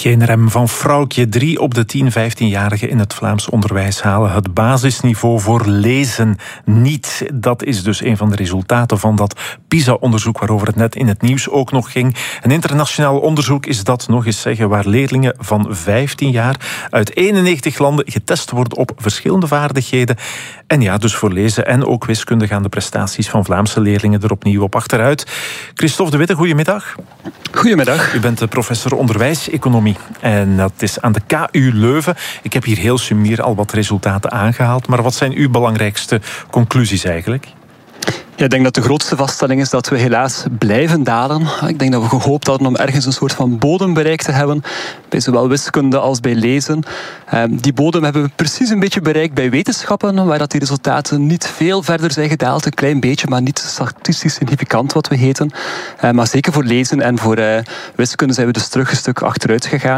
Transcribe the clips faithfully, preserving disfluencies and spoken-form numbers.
Geen rem van Froukje. Drie op de tien vijftienjarigen in het Vlaams onderwijs halen het basisniveau voor lezen niet. Dat is dus een van de resultaten van dat PISA-onderzoek waarover het net in het nieuws ook nog ging. Een internationaal onderzoek is dat, nog eens zeggen, waar leerlingen van vijftien jaar uit eenennegentig landen getest worden op verschillende vaardigheden. En ja, dus voor lezen en ook wiskunde gaan de prestaties van Vlaamse leerlingen er opnieuw op achteruit. Christophe de Witte, goedemiddag. Goedemiddag. U bent professor onderwijs-economie en dat is aan de K U Leuven. Ik heb hier heel sumier al wat resultaten aangehaald, maar wat zijn uw belangrijkste conclusies eigenlijk? Ja, ik denk dat de grootste vaststelling is dat we helaas blijven dalen. Ik denk dat we gehoopt hadden om ergens een soort van bodem bereikt te hebben, bij zowel wiskunde als bij lezen. Die bodem hebben we precies een beetje bereikt bij wetenschappen, waar dat die resultaten niet veel verder zijn gedaald. Een klein beetje, maar niet statistisch significant wat we heten. Maar zeker voor lezen en voor wiskunde zijn we dus terug een stuk achteruit gegaan.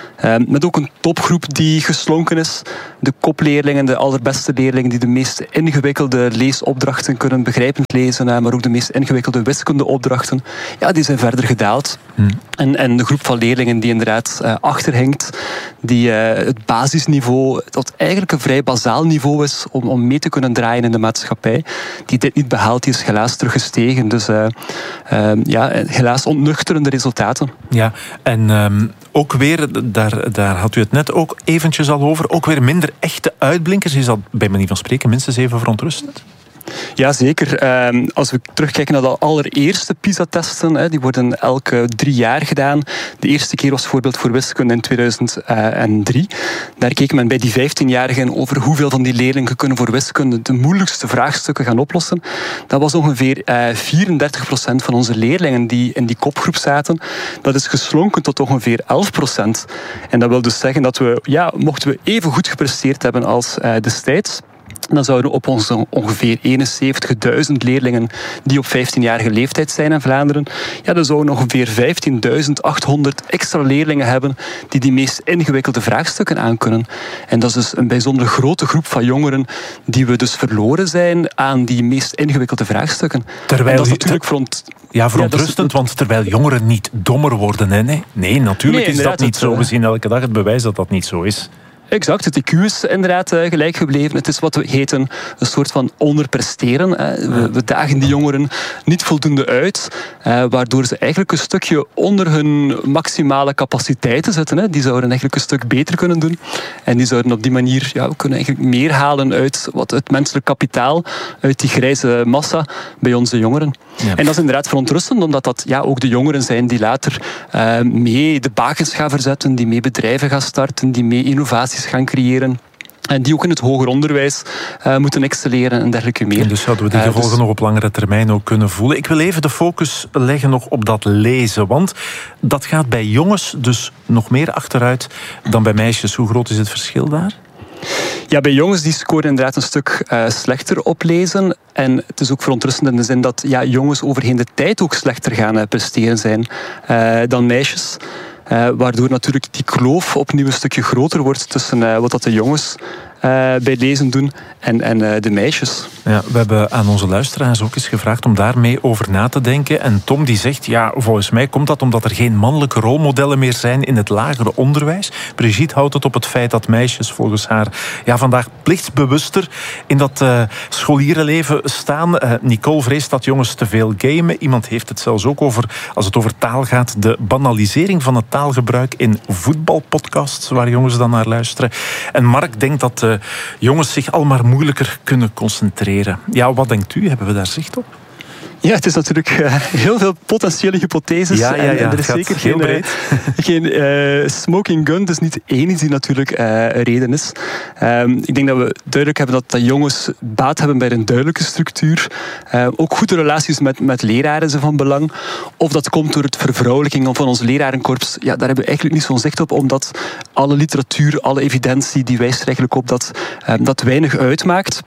Met ook een topgroep die geslonken is. De kopleerlingen, de allerbeste leerlingen die de meest ingewikkelde leesopdrachten kunnen begrijpend lezen, maar ook de meest ingewikkelde wiskundeopdrachten, ja, die zijn verder gedaald. Hmm. En, en de groep van leerlingen die inderdaad uh, achterhinkt, die uh, het basisniveau, dat eigenlijk een vrij bazaal niveau is om, om mee te kunnen draaien in de maatschappij, die dit niet behaalt, die is helaas teruggestegen. Dus uh, uh, ja, helaas ontnuchterende resultaten. Ja, en um, ook weer, daar, daar had u het net ook eventjes al over, ook weer minder echte uitblinkers. Is dat bij manier van spreken minstens even verontrustend? Ja, zeker. Als we terugkijken naar de allereerste PISA-testen, die worden elke drie jaar gedaan. De eerste keer was bijvoorbeeld voor wiskunde in tweeduizend drie. Daar keek men bij die vijftienjarigen over hoeveel van die leerlingen kunnen voor wiskunde de moeilijkste vraagstukken gaan oplossen. Dat was ongeveer vierendertig procent van onze leerlingen die in die kopgroep zaten. Dat is geslonken tot ongeveer elf procent. En dat wil dus zeggen dat we, ja, mochten we even goed gepresteerd hebben als destijds, dan zouden we op onze ongeveer eenenzeventigduizend leerlingen die op vijftienjarige leeftijd zijn in Vlaanderen, ja, dan zouden we ongeveer vijftienduizend achthonderd extra leerlingen hebben die die meest ingewikkelde vraagstukken aankunnen. En dat is dus een bijzonder grote groep van jongeren die we dus verloren zijn aan die meest ingewikkelde vraagstukken. Terwijl dat is natuurlijk front... Ja, verontrustend, ja, is... want terwijl jongeren niet dommer worden, hè? Nee, nee, natuurlijk nee, is dat niet het, zo. We zien elke dag het bewijs dat dat niet zo is. Exact, het I Q is inderdaad uh, gelijk gebleven. Het is wat we heten een soort van onderpresteren. Uh, we, we dagen die jongeren niet voldoende uit, uh, waardoor ze eigenlijk een stukje onder hun maximale capaciteiten zitten. Hè. Die zouden eigenlijk een stuk beter kunnen doen. En die zouden op die manier, ja, we kunnen eigenlijk meer halen uit wat het menselijk kapitaal, uit die grijze massa bij onze jongeren. Ja. En dat is inderdaad verontrustend, omdat dat, ja, ook de jongeren zijn die later uh, mee de bakens gaan verzetten, die mee bedrijven gaan starten, die mee innovaties gaan creëren. En die ook in het hoger onderwijs uh, moeten excelleren en dergelijke meer. En dus zouden we die gevolgen uh, dus... nog op langere termijn ook kunnen voelen. Ik wil even de focus leggen nog op dat lezen. Want dat gaat bij jongens dus nog meer achteruit dan bij meisjes. Hoe groot is het verschil daar? Ja, bij jongens die scoren inderdaad een stuk uh, slechter op lezen. En het is ook verontrustend in de zin dat, ja, jongens overheen de tijd ook slechter gaan uh, presteren zijn uh, dan meisjes. Uh, waardoor natuurlijk die kloof opnieuw een stukje groter wordt tussen uh, wat dat de jongens uh, bij lezen doen en, en uh, de meisjes. Ja, we hebben aan onze luisteraars ook eens gevraagd om daarmee over na te denken. En Tom die zegt, ja, volgens mij komt dat omdat er geen mannelijke rolmodellen meer zijn in het lagere onderwijs. Brigitte houdt het op het feit dat meisjes volgens haar, ja, vandaag plichtsbewuster in dat uh, scholierenleven staan. Uh, Nicole vreest dat jongens te veel gamen. Iemand heeft het zelfs ook over, als het over taal gaat, de banalisering van het taalgebruik in voetbalpodcasts waar jongens dan naar luisteren. En Mark denkt dat uh, jongens zich al maar moeilijker kunnen concentreren. Ja, wat denkt u? Hebben we daar zicht op? Ja, het is natuurlijk uh, heel veel potentiële hypotheses. Ja, ja, ja. En, en er is zeker geen, uh, geen uh, smoking gun. Dus niet één iets die natuurlijk uh, een reden is. Um, ik denk dat we duidelijk hebben dat, dat jongens baat hebben bij een duidelijke structuur. Uh, ook goede relaties met, met leraren zijn van belang. Of dat komt door het vervrouwelijking van ons lerarenkorps. Ja, daar hebben we eigenlijk niet zo'n zicht op. Omdat alle literatuur, alle evidentie, die wijst er eigenlijk op dat um, dat weinig uitmaakt.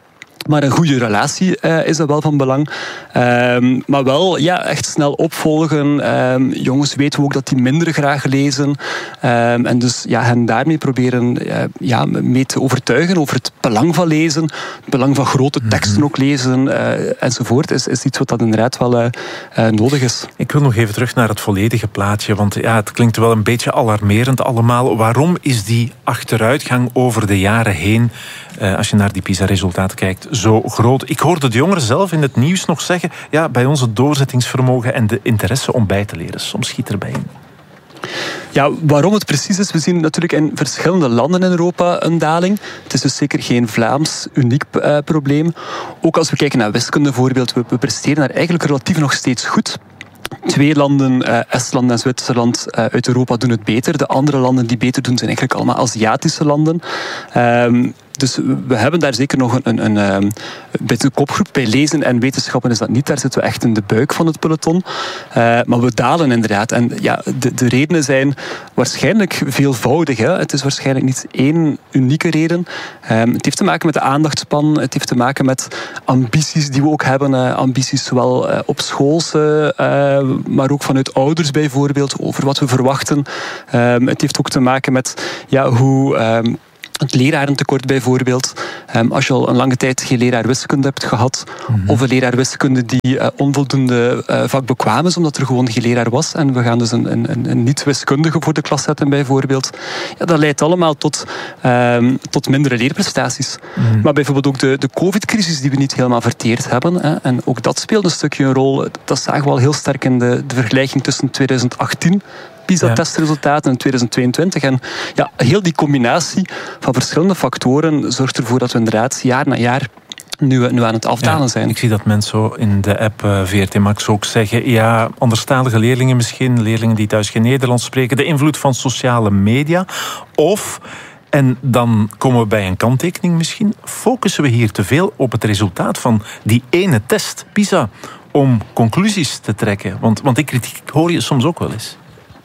Maar een goede relatie uh, is dat wel van belang. Um, maar wel ja, echt snel opvolgen. Um, jongens weten we ook dat die minder graag lezen. Um, en dus ja, hen daarmee proberen uh, ja, mee te overtuigen over het belang van lezen. Het belang van grote teksten ook lezen. Uh, enzovoort. Is, is iets wat dat inderdaad wel uh, uh, nodig is. Ik wil nog even terug naar het volledige plaatje. Want ja, het klinkt wel een beetje alarmerend allemaal. Waarom is die achteruitgang over de jaren heen, uh, als je naar die PISA-resultaten kijkt, zo groot? Ik hoorde de jongeren zelf in het nieuws nog zeggen, ja, bij ons het doorzettingsvermogen en de interesse om bij te leren. Soms schiet erbij in. Ja, waarom het precies is, we zien natuurlijk in verschillende landen in Europa een daling. Het is dus zeker geen Vlaams uniek uh, probleem. Ook als we kijken naar wiskunde bijvoorbeeld, we, we presteren daar eigenlijk relatief nog steeds goed. Twee landen, uh, Estland en Zwitserland, uh, uit Europa doen het beter. De andere landen die beter doen zijn eigenlijk allemaal Aziatische landen. Um, Dus we hebben daar zeker nog een, een, een, bij de kopgroep. Bij lezen en wetenschappen is dat niet. Daar zitten we echt in de buik van het peloton. Uh, maar we dalen inderdaad. En ja, de, de redenen zijn waarschijnlijk veelvoudig. Hè. Het is waarschijnlijk niet één unieke reden. Um, het heeft te maken met de aandachtspan. Het heeft te maken met ambities die we ook hebben. Uh, ambities zowel uh, op schoolse, uh, maar ook vanuit ouders bijvoorbeeld. Over wat we verwachten. Um, het heeft ook te maken met ja, hoe... Um, Het lerarentekort bijvoorbeeld. Um, als je al een lange tijd geen leraar wiskunde hebt gehad, mm-hmm. of een leraar wiskunde die uh, onvoldoende uh, vakbekwaam is, omdat er gewoon geen leraar was, en we gaan dus een, een, een niet-wiskundige voor de klas zetten bijvoorbeeld, ja, dat leidt allemaal tot, um, tot mindere leerprestaties. Mm-hmm. Maar bijvoorbeeld ook de, de covid-crisis die we niet helemaal verteerd hebben, hè, en ook dat speelt een stukje een rol. Dat zagen we al heel sterk in de, de vergelijking tussen twintig achttien PISA-testresultaten in twintig tweeëntwintig. En ja, heel die combinatie van verschillende factoren zorgt ervoor dat we inderdaad jaar na jaar nu, nu aan het afdalen ja, zijn. Ik zie dat mensen zo in de app uh, V R T Max ook zeggen, ja, anderstalige leerlingen misschien, leerlingen die thuis geen Nederlands spreken, de invloed van sociale media, of... En dan komen we bij een kanttekening misschien. Focussen we hier te veel op het resultaat van die ene test, PISA, om conclusies te trekken? Want, want die kritiek hoor je soms ook wel eens.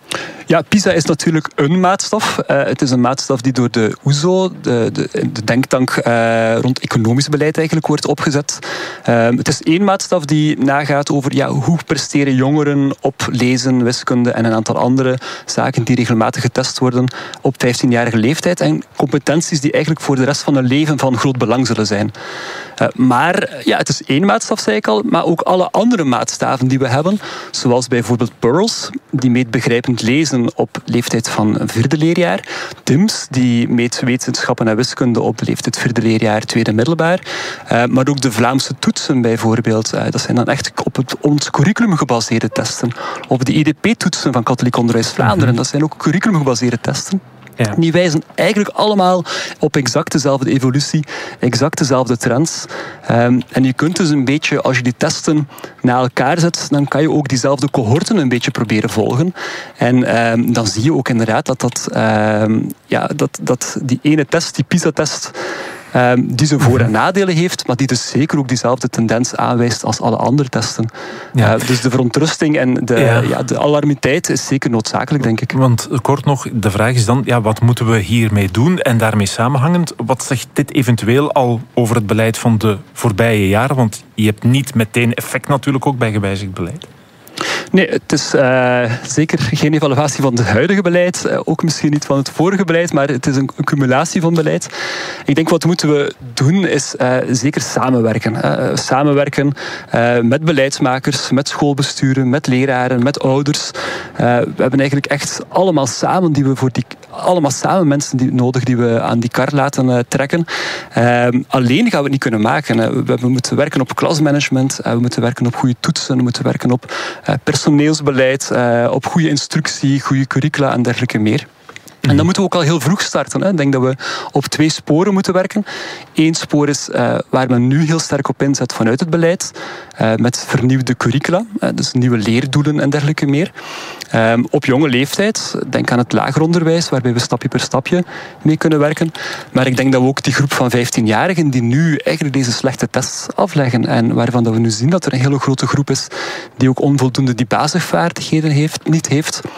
Ja, PISA is natuurlijk een maatstaf. Uh, het is een maatstaf die door de O E S O, de, de, de denktank uh, rond economisch beleid eigenlijk, wordt opgezet. Uh, het is één maatstaf die nagaat over ja, hoe presteren jongeren op lezen, wiskunde en een aantal andere zaken die regelmatig getest worden op vijftienjarige leeftijd. En competenties die eigenlijk voor de rest van hun leven van groot belang zullen zijn. Uh, maar ja, het is één maatstaf, zei ik al, maar ook alle andere maatstaven die we hebben, zoals bijvoorbeeld PIRLS, die meet begrijpend lezen op leeftijd van vierde leerjaar. T I M S, die meet wetenschappen en wiskunde op de leeftijd vierde leerjaar, tweede middelbaar. Uh, maar ook de Vlaamse toetsen bijvoorbeeld. Uh, dat zijn dan echt op het, ons curriculum gebaseerde testen. Of de I D P-toetsen van Katholiek Onderwijs Vlaanderen. Mm-hmm. Dat zijn ook curriculum gebaseerde testen. Ja. Die wijzen eigenlijk allemaal op exact dezelfde evolutie, exact dezelfde trends. Um, en je kunt dus een beetje, als je die testen na elkaar zet, dan kan je ook diezelfde cohorten een beetje proberen volgen. En um, dan zie je ook inderdaad dat, dat, um, ja, dat, dat die ene test, die PISA-test, Um, die zijn voor- en nadelen heeft, maar die dus zeker ook diezelfde tendens aanwijst als alle andere testen. Ja. Uh, dus de verontrusting en de, ja. Ja, de alarmiteit is zeker noodzakelijk, denk ik. Want kort nog, de vraag is dan, ja, wat moeten we hiermee doen? En daarmee samenhangend, wat zegt dit eventueel al over het beleid van de voorbije jaren? Want je hebt niet meteen effect natuurlijk ook bij gewijzigd beleid. Nee, het is uh, zeker geen evaluatie van het huidige beleid. Uh, ook misschien niet van het vorige beleid, maar het is een, een cumulatie van beleid. Ik denk wat moeten we doen is uh, zeker samenwerken. Uh, samenwerken uh, met beleidsmakers, met schoolbesturen, met leraren, met ouders. Uh, we hebben eigenlijk echt allemaal samen die we voor die allemaal samen mensen die, nodig die we aan die kar laten uh, trekken. Uh, alleen gaan we het niet kunnen maken. Uh, we, we moeten werken op klasmanagement, uh, we moeten werken op goede toetsen, we moeten werken op uh, personeelsbeleid, uh, op goede instructie, goede curricula en dergelijke meer. En dan moeten we ook al heel vroeg starten. Hè. Ik denk dat we op twee sporen moeten werken. Eén spoor is uh, waar men nu heel sterk op inzet vanuit het beleid. Uh, met vernieuwde curricula, uh, dus nieuwe leerdoelen en dergelijke meer. Um, op jonge leeftijd, denk aan het lager onderwijs, waarbij we stapje per stapje mee kunnen werken. Maar ik denk dat we ook die groep van vijftienjarigen die nu eigenlijk deze slechte tests afleggen en waarvan dat we nu zien dat er een hele grote groep is die ook onvoldoende die basisvaardigheden heeft, niet heeft, moeten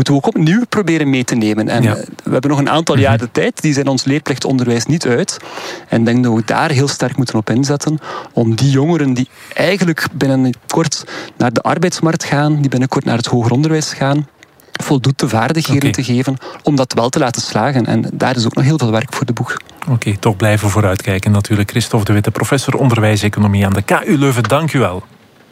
moeten we ook opnieuw proberen mee te nemen. En ja. we hebben nog een aantal jaren de tijd, die zijn ons leerplichtonderwijs niet uit. En ik denk dat we daar heel sterk moeten op inzetten, om die jongeren die eigenlijk binnenkort naar de arbeidsmarkt gaan, die binnenkort naar het hoger onderwijs gaan, voldoende vaardigheden okay. te geven om dat wel te laten slagen. En daar is ook nog heel veel werk voor de boeg. Oké, okay, toch blijven vooruitkijken natuurlijk. Christophe de Witte, professor onderwijs-economie aan de K U Leuven. Dank u wel.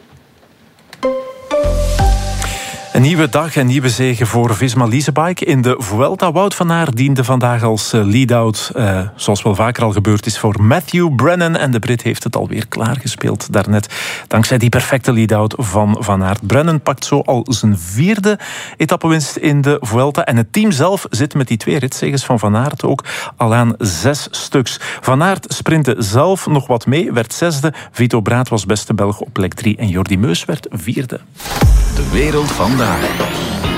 Een nieuwe dag en nieuwe zege voor Visma Leasebike in de Vuelta. Wout van Aert diende vandaag als lead-out, uh, zoals wel vaker al gebeurd is, voor Matthew Brennan. En de Brit heeft het alweer klaargespeeld daarnet. Dankzij die perfecte lead-out van Van Aert. Brennan pakt zo al zijn vierde etappewinst in de Vuelta. En het team zelf zit met die twee ritzeges van Van Aert ook al aan zes stuks. Van Aert sprintte zelf nog wat mee, werd zesde. Vito Braat was beste Belg op plek drie. En Jordi Meus werd vierde. De wereld vandaag.